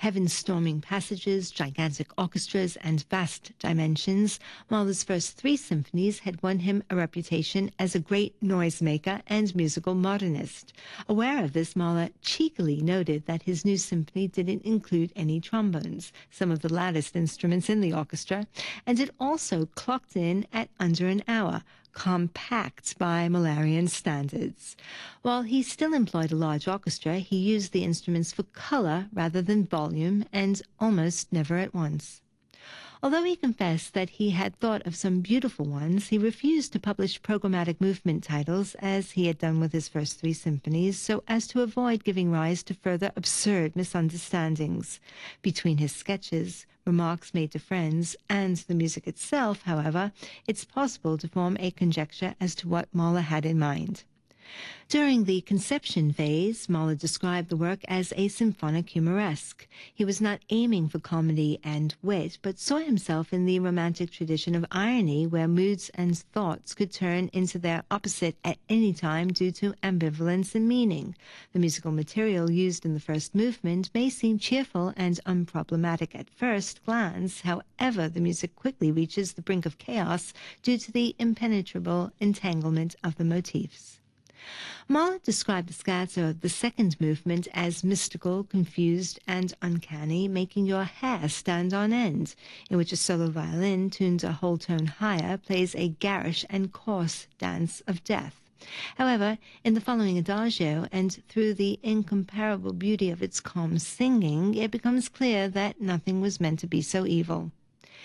heaven-storming passages, gigantic orchestras, and vast dimensions, Mahler's first three symphonies had won him a reputation as a great noisemaker and musical modernist. Aware of this, Mahler cheekily noted that his new symphony didn't include any trombones, some of the loudest instruments in the orchestra, and it also clocked in at under an hour, compact by Mahlerian standards. While he still employed a large orchestra, he used the instruments for color rather than volume, and almost never at once. Although he confessed that he had thought of some beautiful ones, he refused to publish programmatic movement titles, as he had done with his first three symphonies, so as to avoid giving rise to further absurd misunderstandings. Between his sketches, remarks made to friends, and the music itself, however, it's possible to form a conjecture as to what Mahler had in mind. During the conception phase, Mahler described the work as a symphonic humoresque. He was not aiming for comedy and wit, but saw himself in the romantic tradition of irony, where moods and thoughts could turn into their opposite at any time due to ambivalence in meaning. The musical material used in the first movement may seem cheerful and unproblematic at first glance. However, the music quickly reaches the brink of chaos due to the impenetrable entanglement of the motifs. Mahler described the scherzo of the second movement as mystical, confused, and uncanny, making your hair stand on end, in which a solo violin, tuned a whole tone higher, plays a garish and coarse dance of death. However, in the following adagio, and through the incomparable beauty of its calm singing, it becomes clear that nothing was meant to be so evil.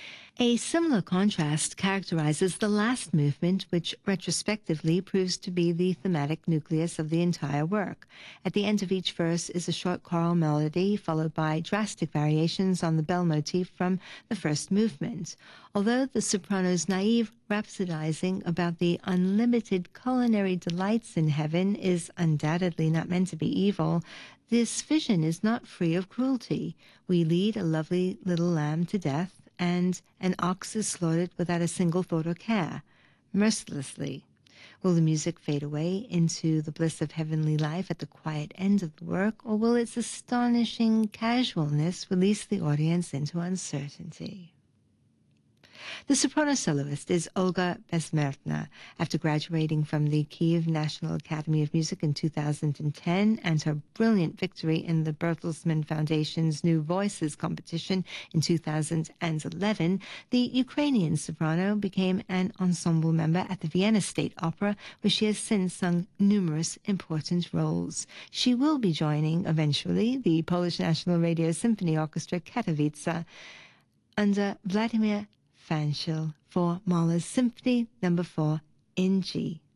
A similar contrast characterizes the last movement, which retrospectively proves to be the thematic nucleus of the entire work. At the end of each verse is a short choral melody, followed by drastic variations on the bell motif from the first movement. Although the soprano's naive rhapsodizing about the unlimited culinary delights in heaven is undoubtedly not meant to be evil, this vision is not free of cruelty. We lead a lovely little lamb to death, and an ox is slaughtered without a single thought or care, mercilessly. Will the music fade away into the bliss of heavenly life at the quiet end of the work, or will its astonishing casualness release the audience into uncertainty? The soprano soloist is Olga Besmertna. After graduating from the Kyiv National Academy of Music in 2010 and her brilliant victory in the Bertelsmann Foundation's New Voices competition in 2011, the Ukrainian soprano became an ensemble member at the Vienna State Opera, where she has since sung numerous important roles. She will be joining, eventually, the Polish National Radio Symphony Orchestra Katowice under Vladimir Fanchil for Mahler's Symphony No. 4 in G.